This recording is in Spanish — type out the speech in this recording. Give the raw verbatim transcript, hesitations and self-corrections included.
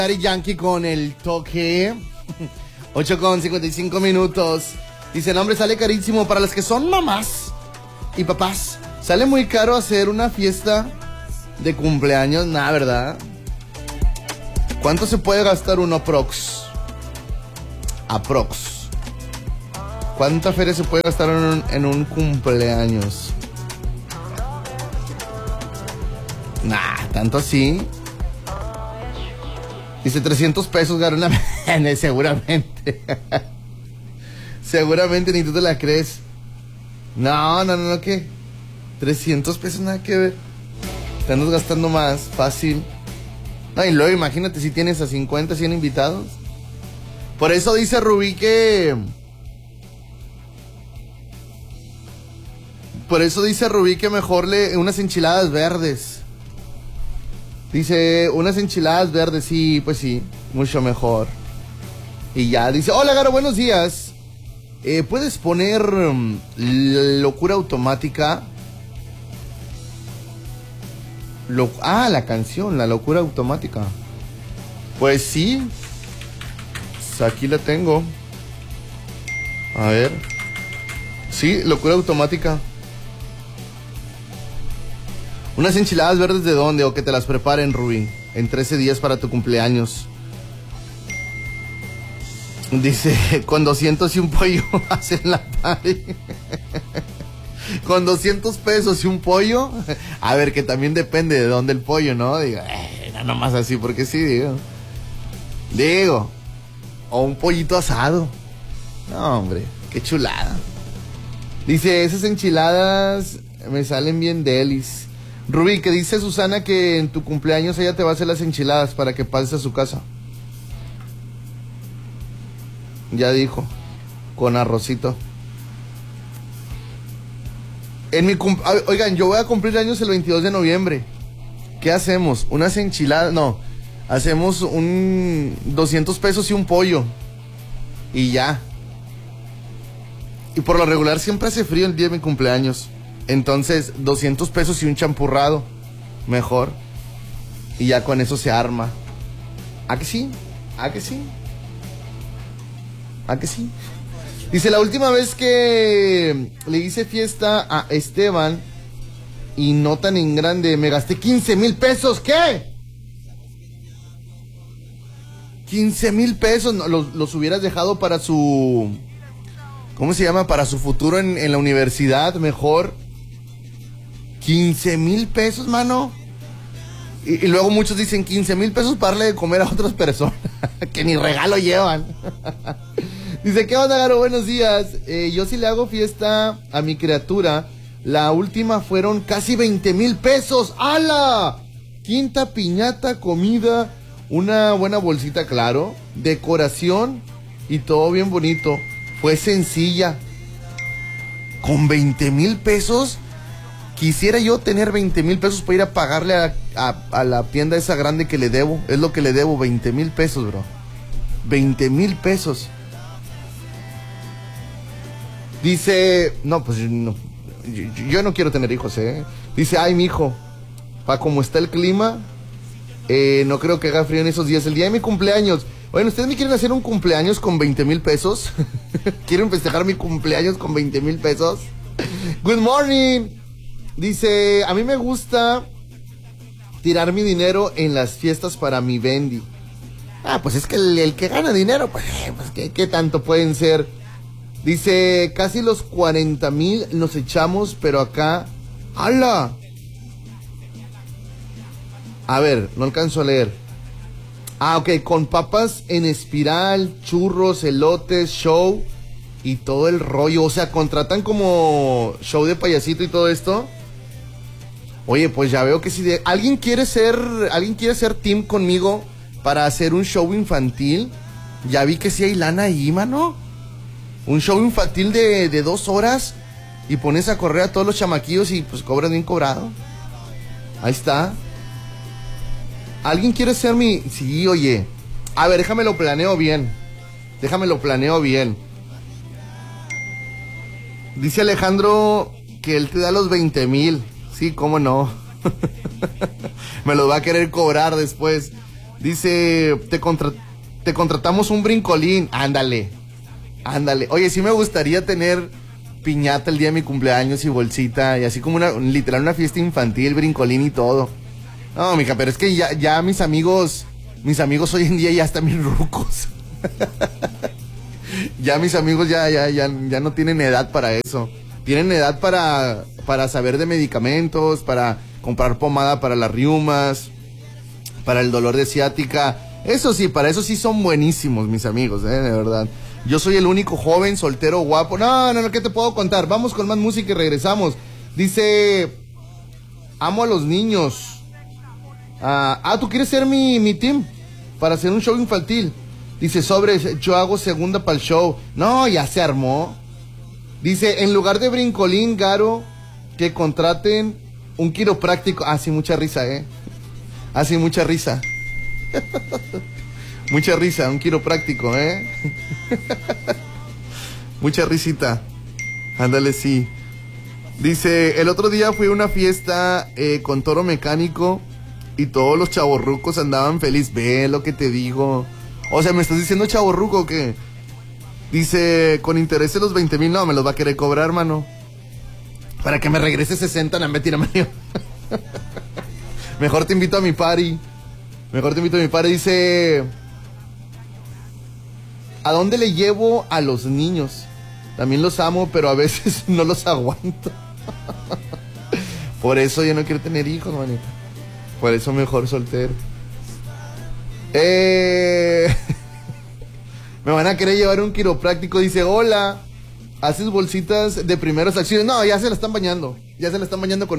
Daddy Yankee con el toque. ocho con cincuenta y cinco minutos. Dice, el hombre sale carísimo para los que son mamás y papás. Sale muy caro hacer una fiesta de cumpleaños, nada, ¿verdad? ¿Cuánto se puede gastar uno aprox? Aprox. ¿Cuánta feria se puede gastar en un, en un cumpleaños? Nah, tanto así. Dice trescientos pesos, Garona. Seguramente. Seguramente ni tú te la crees. No, no, no, no, ¿qué? trescientos pesos, nada que ver. Te andas gastando más, fácil. No, y luego imagínate si tienes a cincuenta, cien invitados. Por eso dice Rubí que... Por eso dice Rubí que mejor le... unas enchiladas verdes. Dice, unas enchiladas verdes, sí, pues sí, mucho mejor. Y ya, dice, hola Garo, buenos días. Eh, ¿Puedes poner um, Locura Automática? Lo, ah, la canción, La Locura Automática. Pues sí. Aquí la tengo. A ver. Sí, Locura Automática. ¿Unas enchiladas verdes de dónde? O que te las preparen, Rubí, en trece días para tu cumpleaños. Dice, con doscientos y un pollo hacen la party. Con doscientos pesos y un pollo. A ver, que también depende de dónde el pollo, ¿no? Digo, eh, no nomás así, porque sí, digo. Digo, o un pollito asado. No, hombre, qué chulada. Dice, esas enchiladas me salen bien delis. Rubí, que dice Susana que en tu cumpleaños ella te va a hacer las enchiladas para que pases a su casa. Ya dijo, con arrocito. En mi cum... Oigan, yo voy a cumplir años el veintidós de noviembre. ¿Qué hacemos? Unas enchiladas, no. Hacemos un doscientos pesos y un pollo. Y ya. Y por lo regular siempre hace frío el día de mi cumpleaños. Entonces, doscientos pesos y un champurrado. Mejor. Y ya con eso se arma. ¿A que sí? ¿A que sí? ¿A que sí? Dice, la última vez que le hice fiesta a Esteban, y no tan en grande, me gasté quince mil pesos. ¿Qué? quince mil pesos. No, los, los hubieras dejado para su... ¿Cómo se llama? Para su futuro en, en la universidad, mejor. quince mil pesos, mano. Y, y luego muchos dicen quince mil pesos para darle de comer a otras personas que ni regalo llevan. Dice, ¿qué onda, Garo? Buenos días. Eh, yo sí le hago fiesta a mi criatura. La última fueron casi veinte mil pesos. ¡Hala! Quinta piñata, comida, una buena bolsita, claro, decoración y todo bien bonito. Fue sencilla. Con veinte mil pesos. Quisiera yo tener veinte mil pesos para ir a pagarle a, a, a la tienda esa grande que le debo. Es lo que le debo, veinte mil pesos, bro. veinte mil pesos. Dice, no, pues no, yo, yo no quiero tener hijos, ¿eh? Dice, ay, mi hijo, para como está el clima, eh, no creo que haga frío en esos días. El día de mi cumpleaños. Bueno, ¿ustedes me quieren hacer un cumpleaños con veinte mil pesos? ¿Quieren festejar mi cumpleaños con veinte mil pesos? Good morning. Dice, a mí me gusta tirar mi dinero en las fiestas para mi Bendy. Ah, pues es que el, el que gana dinero, pues, pues ¿qué, qué tanto pueden ser? Dice, casi los cuarenta mil nos echamos, pero acá... ¡Hala! A ver, no alcanzo a leer. Ah, ok, con papas en espiral, churros, elotes, show y todo el rollo. O sea, contratan como show de payasito y todo esto. Oye, pues ya veo que si de... ¿Alguien quiere ser, alguien quiere ser team conmigo para hacer un show infantil? Ya vi que sí hay lana ahí, mano. Un show infantil de, de dos horas y pones a correr a todos los chamaquillos y pues cobras bien cobrado. Ahí está. ¿Alguien quiere ser mi...? Sí, oye. A ver, déjame lo planeo bien. Déjame lo planeo bien. Dice Alejandro que él te da los veinte mil. Sí, cómo no. Me los va a querer cobrar después. Dice, te, contra te contratamos un brincolín. Ándale, ándale. Oye, sí me gustaría tener piñata el día de mi cumpleaños y bolsita, y así como una, literal, una fiesta infantil, brincolín y todo. No, mija, pero es que ya, ya mis amigos, mis amigos hoy en día ya están bien rucos. Ya mis amigos ya, ya, ya, ya no tienen edad para eso. Tienen edad para, para saber de medicamentos, para comprar pomada para las riumas, para el dolor de ciática. Eso sí, para eso sí son buenísimos mis amigos, eh, de verdad. Yo soy el único joven, soltero, guapo. No, no, no, ¿qué te puedo contar? Vamos con más música y regresamos. Dice, amo a los niños. Ah, ah ¿tú quieres ser mi, mi team? Para hacer un show infantil. Dice, sobre, yo hago segunda para el show. No, ya se armó. Dice, en lugar de brincolín, Garo, que contraten un quiropráctico. Ah, sí, mucha risa, ¿eh? Ah, sí, mucha risa. Mucha risa, un quiropráctico, ¿eh? Mucha risita. Ándale, sí. Dice, el otro día fui a una fiesta eh, con toro mecánico y todos los chavorrucos andaban feliz. Ve lo que te digo. O sea, ¿me estás diciendo chavorruco o qué? Dice, con interés de los veinte mil, no, me los va a querer cobrar, hermano. Para que me regrese sesenta, no me tira medio. Mejor te invito a mi party. Mejor te invito a mi party. Dice, ¿a dónde le llevo a los niños? También los amo, pero a veces no los aguanto. Por eso yo no quiero tener hijos, manita. Por eso mejor soltero. Eh... Me van a querer llevar un quiropráctico. Dice, hola, ¿haces bolsitas de primeras acciones? No, ya se la están bañando. Ya se la están bañando con